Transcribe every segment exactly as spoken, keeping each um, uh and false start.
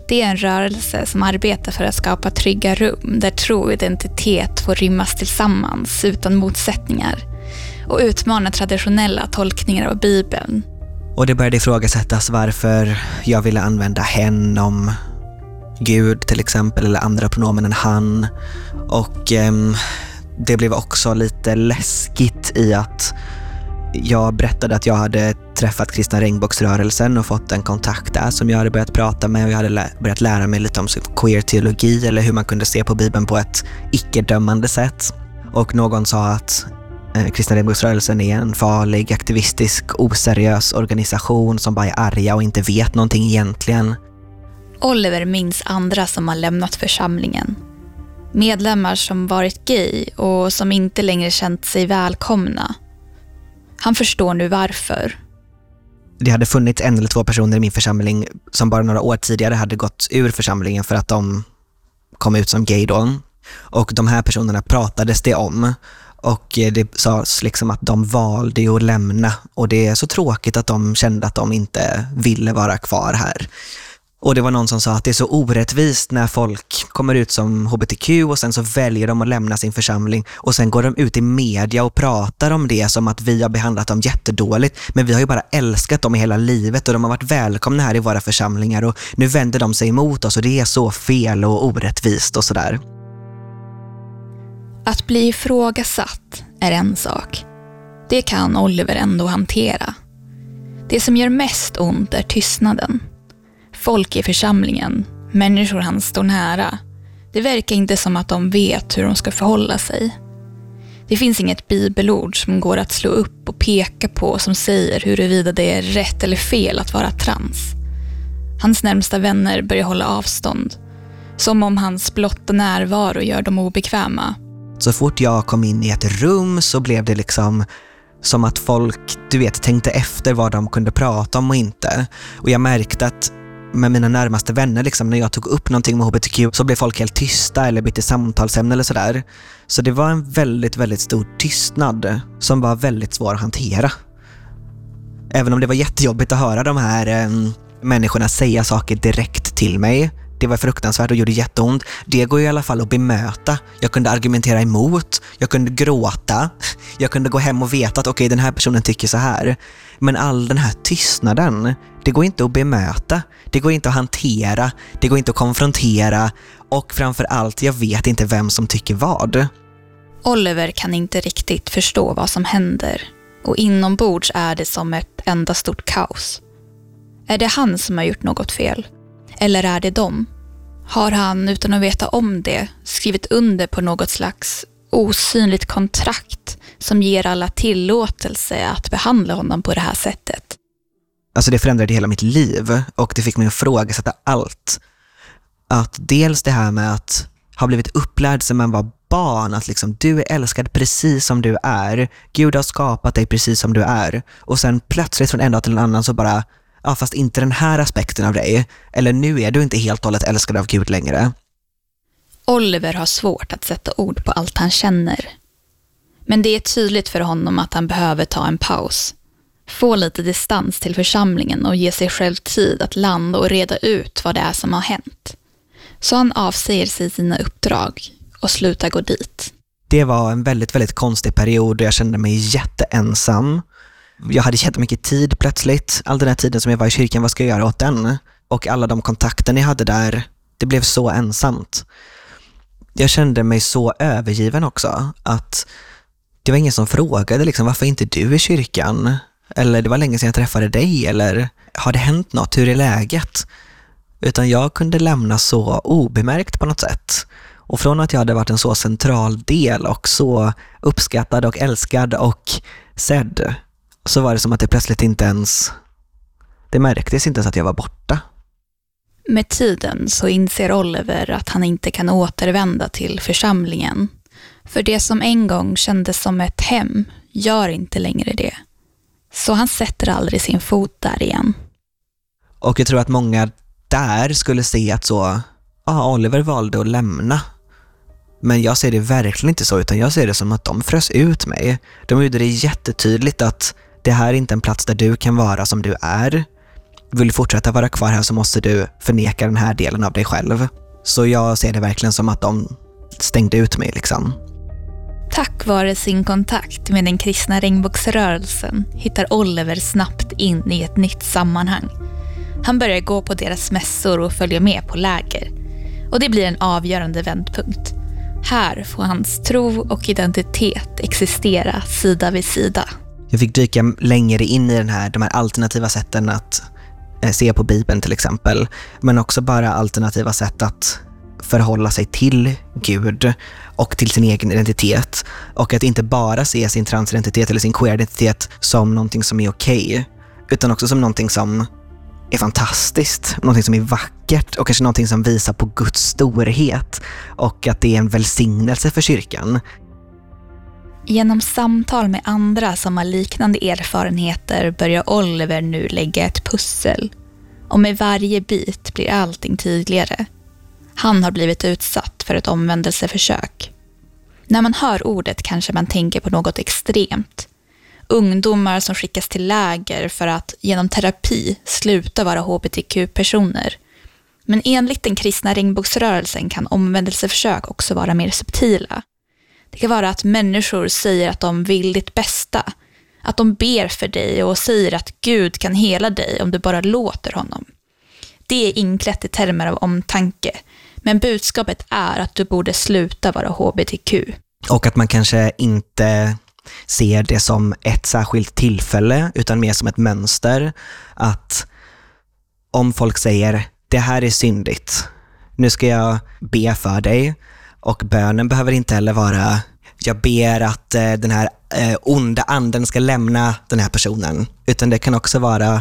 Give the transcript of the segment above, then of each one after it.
Det är en rörelse som arbetar för att skapa trygga rum där tro och identitet får rymmas tillsammans utan motsättningar och utmana traditionella tolkningar av Bibeln. Och det började ifrågasättas varför jag ville använda hen om Gud till exempel, eller andra pronomen än han. Och eh, det blev också lite läskigt i att jag berättade att jag hade träffat Kristna regnbågsrörelsen och fått en kontakt där som jag hade börjat prata med, och jag hade lä- börjat lära mig lite om queer-teologi eller hur man kunde se på Bibeln på ett icke-dömande sätt. Och någon sa att eh, Kristna regnbågsrörelsen är en farlig, aktivistisk, oseriös organisation som bara är arga och inte vet någonting egentligen. Oliver minns andra som har lämnat församlingen. Medlemmar som varit gay och som inte längre känt sig välkomna. Han förstår nu varför. Det hade funnits en eller två personer i min församling som bara några år tidigare hade gått ur församlingen för att de kom ut som gay då. Och de här personerna pratades det om. Och det sades liksom att de valde att lämna. Och det är så tråkigt att de kände att de inte ville vara kvar här. Och det var någon som sa att det är så orättvist när folk kommer ut som H B T Q och sen så väljer de att lämna sin församling och sen går de ut i media och pratar om det som att vi har behandlat dem jättedåligt, men vi har ju bara älskat dem i hela livet och de har varit välkomna här i våra församlingar och nu vänder de sig emot oss och det är så fel och orättvist och sådär. Att bli ifrågasatt är en sak. Det kan Oliver ändå hantera. Det som gör mest ont är tystnaden. Folk i församlingen, människor han står nära. Det verkar inte som att de vet hur de ska förhålla sig. Det finns inget bibelord som går att slå upp och peka på som säger huruvida det är rätt eller fel att vara trans. Hans närmsta vänner börjar hålla avstånd. Som om hans blotta närvaro gör dem obekväma. Så fort jag kom in i ett rum så blev det liksom som att folk, du vet, tänkte efter vad de kunde prata om och inte. Och jag märkte att med mina närmaste vänner liksom, när jag tog upp någonting med H B T Q så blev folk helt tysta eller bytte samtalsämne eller sådär. Så det var en väldigt, väldigt stor tystnad som var väldigt svår att hantera. Även om det var jättejobbigt att höra de här eh, människorna säga saker direkt till mig. Det var fruktansvärt och gjorde jätteont. Det går ju i alla fall att bemöta. Jag kunde argumentera emot. Jag kunde gråta. Jag kunde gå hem och veta att okej, okay, den här personen tycker så här. Men all den här tystnaden, det går inte att bemöta. Det går inte att hantera. Det går inte att konfrontera. Och framför allt, jag vet inte vem som tycker vad. Oliver kan inte riktigt förstå vad som händer. Och inombords är det som ett enda stort kaos. Är det han som har gjort något fel? Eller är det dem? Har han, utan att veta om det, skrivit under på något slags osynligt kontrakt som ger alla tillåtelse att behandla honom på det här sättet? Alltså det förändrade hela mitt liv och det fick mig att ifrågasätta allt. Att dels det här med att ha blivit upplärd som man var barn, att liksom du är älskad precis som du är. Gud har skapat dig precis som du är. Och sen plötsligt från en dag till en annan så bara, ja fast inte den här aspekten av dig. Eller nu är du inte helt och hållet älskad av Gud längre. Oliver har svårt att sätta ord på allt han känner. Men det är tydligt för honom att han behöver ta en paus. Få lite distans till församlingen och ge sig själv tid att landa och reda ut vad det är som har hänt. Så han avsäger sig sina uppdrag och slutar gå dit. Det var en väldigt, väldigt konstig period och jag kände mig jätteensam. Jag hade jättemycket tid plötsligt. All den här tiden som jag var i kyrkan, vad ska jag göra åt den? Och alla de kontakter jag hade där, det blev så ensamt. Jag kände mig så övergiven också. Att det var ingen som frågade liksom, varför inte du i kyrkan? Eller det var länge sedan jag träffade dig. Eller har det hänt något? Hur är läget? Utan jag kunde lämna så obemärkt på något sätt. Och från att jag hade varit en så central del och så uppskattad och älskad och sedd, så var det som att det plötsligt inte ens, det märktes inte ens att jag var borta. Med tiden så inser Oliver att han inte kan återvända till församlingen. För det som en gång kändes som ett hem gör inte längre det. Så han sätter aldrig sin fot där igen. Och jag tror att många där skulle se att så, ja, Oliver valde att lämna. Men jag ser det verkligen inte så, utan jag ser det som att de frös ut mig. De gjorde det jättetydligt att det här är inte en plats där du kan vara som du är. vill du fortsätta vara kvar här så måste du förneka den här delen av dig själv. Så jag ser det verkligen som att de stängde ut mig liksom. Tack vare sin kontakt med den kristna regnbågsrörelsen hittar Oliver snabbt in i ett nytt sammanhang. Han börjar gå på deras mässor och följa med på läger. Och det blir en avgörande vändpunkt. Här får hans tro och identitet existera sida vid sida. Jag fick dyka längre in i den här, de här alternativa sätten att eh, se på Bibeln till exempel. Men också bara alternativa sätt att förhålla sig till Gud och till sin egen identitet. Och att inte bara se sin transidentitet eller sin queer-identitet som någonting som är okej. Utan också som någonting som är fantastiskt. Någonting som är vackert och kanske någonting som visar på Guds storhet. Och att det är en välsignelse för kyrkan. Genom samtal med andra som har liknande erfarenheter börjar Oliver nu lägga ett pussel. Och med varje bit blir allting tydligare. Han har blivit utsatt för ett omvändelseförsök. När man hör ordet kanske man tänker på något extremt. Ungdomar som skickas till läger för att genom terapi sluta vara hbtq-personer. Men enligt den kristna regnbågsrörelsen kan omvändelseförsök också vara mer subtila. Det kan vara att människor säger att de vill ditt bästa. Att de ber för dig och säger att Gud kan hela dig om du bara låter honom. Det är inklätt i termer av omtanke. Men budskapet är att du borde sluta vara hbtq. Och att man kanske inte ser det som ett särskilt tillfälle utan mer som ett mönster. Att om folk säger det här är syndigt, nu ska jag be för dig. Och bönen behöver inte heller vara jag ber att eh, den här eh, onda anden ska lämna den här personen. Utan det kan också vara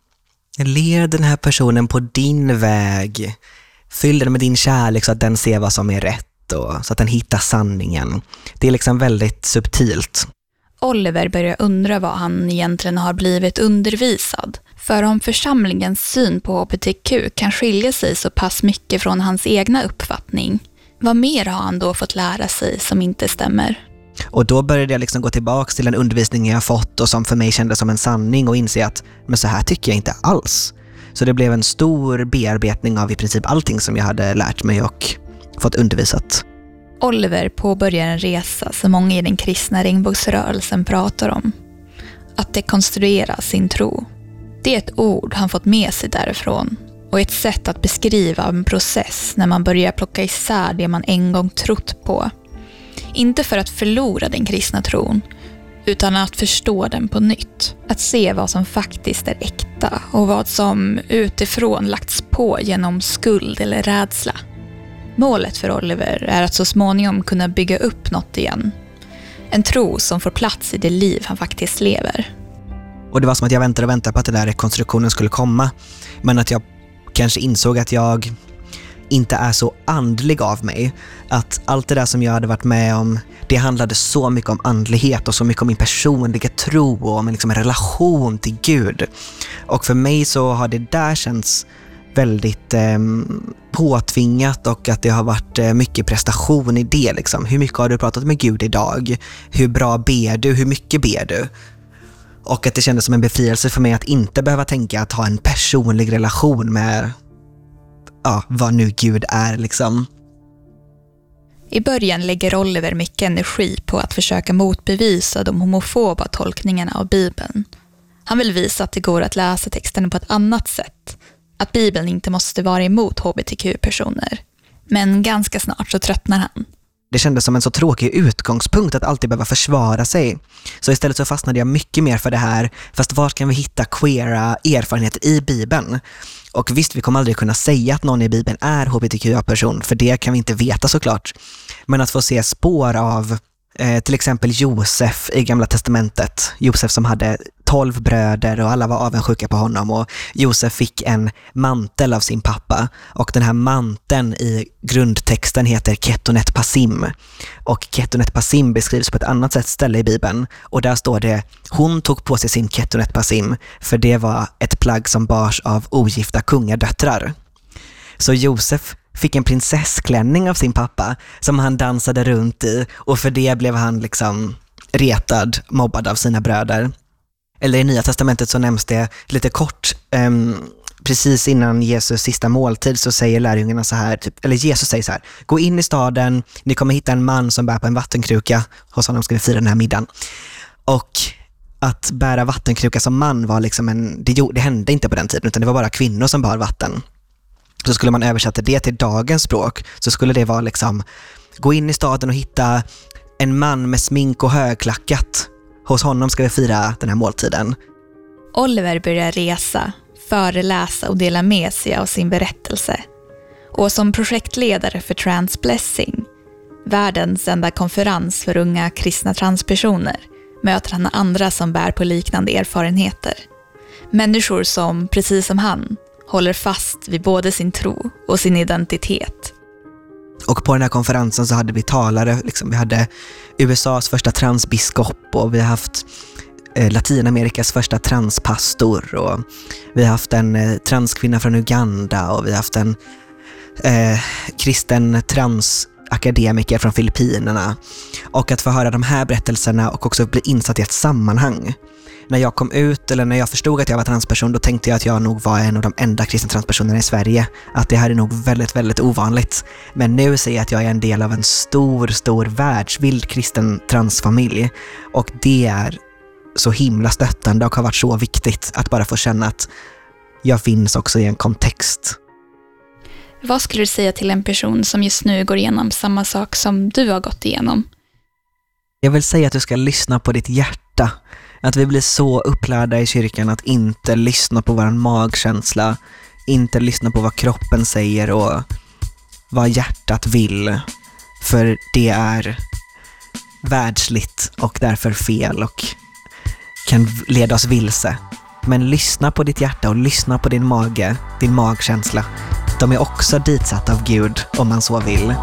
led den här personen på din väg. Fyll den med din kärlek så att den ser vad som är rätt och så att den hittar sanningen. Det är liksom väldigt subtilt. Oliver börjar undra vad han egentligen har blivit undervisad. För om församlingens syn på hbtq kan skilja sig så pass mycket från hans egna uppfattning, vad mer har han då fått lära sig som inte stämmer? Och då började jag liksom gå tillbaka till en undervisning jag fått och som för mig kändes som en sanning och inse att men så här tycker jag inte alls. Så det blev en stor bearbetning av i princip allting som jag hade lärt mig och fått undervisat. Oliver påbörjar en resa som många i den kristna regnbågsrörelsen pratar om. Att dekonstruera sin tro. Det är ett ord han fått med sig därifrån och ett sätt att beskriva en process när man börjar plocka isär det man en gång trott på. Inte för att förlora den kristna tron, utan att förstå den på nytt. Att se vad som faktiskt är äkta och vad som utifrån lagts på genom skuld eller rädsla. Målet för Oliver är att så småningom kunna bygga upp något igen. En tro som får plats i det liv han faktiskt lever. Och det var som att jag väntade och väntade på att den där rekonstruktionen skulle komma. Men att jag kanske insåg att jag inte är så andlig av mig. Att allt det där som jag hade varit med om, det handlade så mycket om andlighet och så mycket om min personliga tro och om liksom en relation till Gud. Och för mig så har det där känts väldigt eh, påtvingat och att det har varit eh, mycket prestation i det. Liksom. Hur mycket har du pratat med Gud idag? Hur bra ber du? Hur mycket ber du? Och att det kändes som en befrielse för mig att inte behöva tänka att ha en personlig relation med ja, vad nu Gud är liksom. I början lägger Oliver mycket energi på att försöka motbevisa de homofoba tolkningarna av Bibeln. Han vill visa att det går att läsa texten på ett annat sätt. Att Bibeln inte måste vara emot hbtq-personer. Men ganska snart så tröttnar han. Det kändes som en så tråkig utgångspunkt att alltid behöva försvara sig. Så istället så fastnade jag mycket mer för det här. Fast var kan vi hitta queera erfarenheter i Bibeln? Och visst, vi kommer aldrig kunna säga att någon i Bibeln är hbtq-person. För det kan vi inte veta såklart. Men att få se spår av eh, till exempel Josef i Gamla testamentet. Josef som hade tolv bröder och alla var avundsjuka på honom. Och Josef fick en mantel av sin pappa. Och den här manteln i grundtexten heter Ketonet Pasim. Och Ketonet Pasim beskrivs på ett annat sätt ställe i Bibeln. Och där står det, hon tog på sig sin Ketonet Pasim. För det var ett plagg som bars av ogifta kungadöttrar. Så Josef fick en prinsessklänning av sin pappa som han dansade runt i. Och för det blev han liksom retad, mobbad av sina bröder. Eller i Nya testamentet så nämns det lite kort um, precis innan Jesus sista måltid så säger lärjungarna så här, typ, eller Jesus säger så här: gå in i staden, ni kommer hitta en man som bär på en vattenkruka, hos honom ska vi fira den här middagen. Och att bära vattenkruka som man var liksom en, det, det hände inte på den tiden, utan det var bara kvinnor som bar vatten. Så skulle man översätta det till dagens språk, så skulle det vara liksom, gå in i staden och hitta en man med smink och högklackat, hos honom ska vi fira den här måltiden. Oliver börjar resa, föreläsa och dela med sig av sin berättelse. Och som projektledare för Transblessing, världens enda konferens för unga kristna transpersoner, möter han andra som bär på liknande erfarenheter. Människor som, precis som han, håller fast vid både sin tro och sin identitet. Och på den här konferensen så hade vi talare, liksom, vi hade U S A:s första transbiskop och vi har haft eh, Latinamerikas första transpastor och vi har haft en eh, transkvinna från Uganda och vi har haft en eh, kristen transakademiker från Filippinerna. Och att få höra de här berättelserna och också bli insatt i ett sammanhang. När jag kom ut, eller när jag förstod att jag var transperson, då tänkte jag att jag nog var en av de enda kristna transpersonerna i Sverige. Att det här är nog väldigt, väldigt ovanligt. Men nu ser jag att jag är en del av en stor, stor världsvild kristen transfamilj. Och det är så himla stöttande och har varit så viktigt att bara få känna att jag finns också i en kontext. Vad skulle du säga till en person som just nu går igenom samma sak som du har gått igenom? Jag vill säga att du ska lyssna på ditt hjärta. Att vi blir så upplärda i kyrkan att inte lyssna på vår magkänsla, inte lyssna på vad kroppen säger och vad hjärtat vill. För det är världsligt och därför fel och kan leda oss vilse. Men lyssna på ditt hjärta och lyssna på din mage, din magkänsla. De är också ditsatta av Gud om man så vill.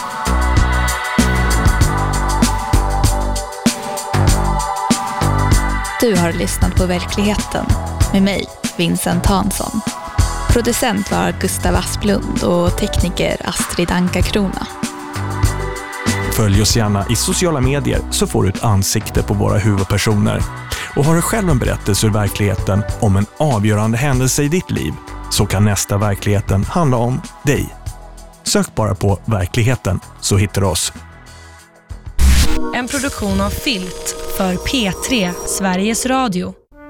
Du har lyssnat på Verkligheten med mig, Vincent Hansson. Producent var Gustav Asplund och tekniker Astrid Anka-Krona. Följ oss gärna i sociala medier så får du ett ansikte på våra huvudpersoner. Och har du själv en berättelse ur verkligheten om en avgörande händelse i ditt liv, så kan nästa Verkligheten handla om dig. Sök bara på Verkligheten så hittar du oss. En produktion av Filt för P tre, Sveriges Radio.